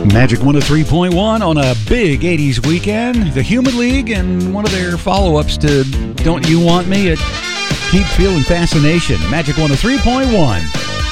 Magic 103.1 on a big 80s weekend. The Human League and one of their follow-ups to Don't You Want Me at Keep Feeling Fascination. Magic 103.1.